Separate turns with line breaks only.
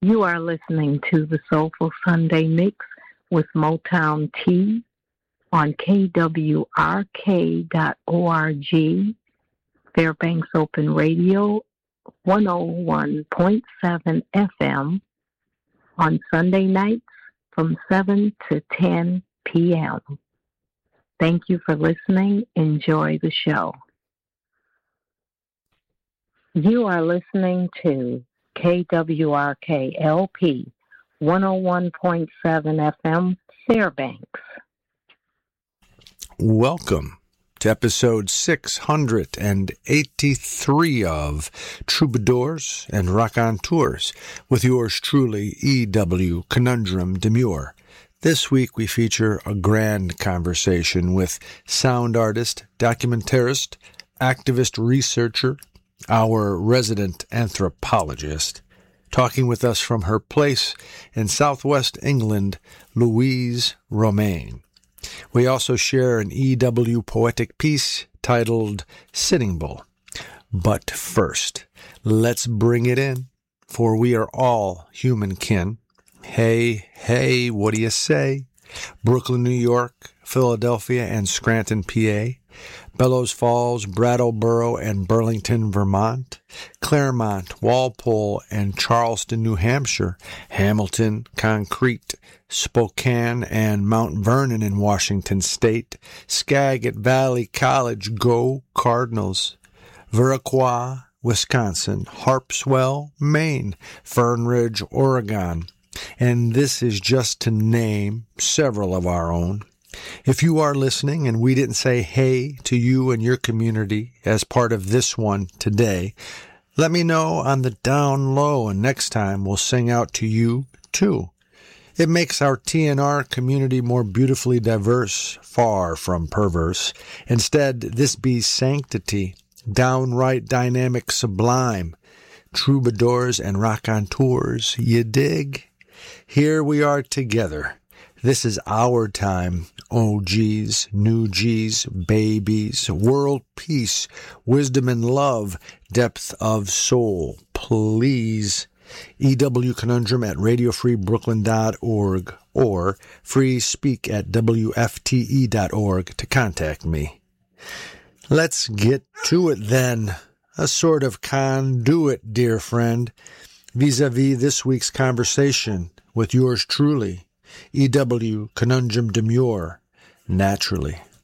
You are listening to the Soulful Sunday Mix with Motown T on KWRK.org, Fairbanks Open Radio, 101.7 FM on Sunday nights from 7 to 10 p.m. Thank you for listening. Enjoy the show. You are listening to KWRK-LP 101.7 FM, Fairbanks.
Welcome to episode 683 of Troubadours and Raconteurs with yours truly, E.W. Conundrum Demure. This week we feature a grand conversation with sound artist, documentarist, activist researcher, our resident anthropologist, talking with us from her place in southwest England, Louise Romaine. We also share an E.W. poetic piece titled Sitting Bull. But first, let's bring it in, for we are all human kin. Hey, hey, what do you say? Brooklyn, New York, Philadelphia, and Scranton, PA. Bellows Falls, Brattleboro, and Burlington, Vermont, Claremont, Walpole, and Charleston, New Hampshire, Hamilton, Concrete, Spokane, and Mount Vernon in Washington State, Skagit Valley College, go Cardinals, Viroqua, Wisconsin, Harpswell, Maine, Fern Ridge, Oregon, and this is just to name several of our own. If you are listening and we didn't say hey to you and your community as part of this one today, let me know on the down low, and next time we'll sing out to you too. It makes our TNR community more beautifully diverse, far from perverse. Instead, this be sanctity, downright dynamic sublime. Troubadours and raconteurs, you dig? Here we are together. This is our time. OGs, new G's, babies, world peace, wisdom and love, depth of soul. Please. EW Conundrum at radiofreebrooklyn.org or freespeak at WFTE.org to contact me. Let's get to it then. A sort of conduit, dear friend, vis-a-vis this week's conversation with yours truly, E.W. Conundrum Demure, naturally.